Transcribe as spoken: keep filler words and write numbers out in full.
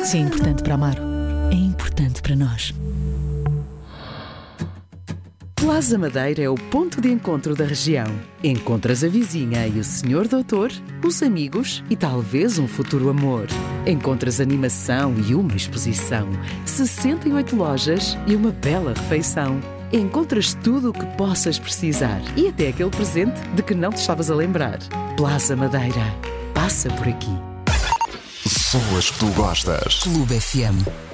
Se é importante para Amaro, é importante para nós. Plaza Madeira é o ponto de encontro da região. Encontras a vizinha e o senhor doutor, os amigos e talvez um futuro amor. Encontras animação e uma exposição, sessenta e oito lojas e uma bela refeição. Encontras tudo o que possas precisar e até aquele presente de que não te estavas a lembrar. Plaza Madeira. Passa por aqui. São as que tu gostas. Clube F M.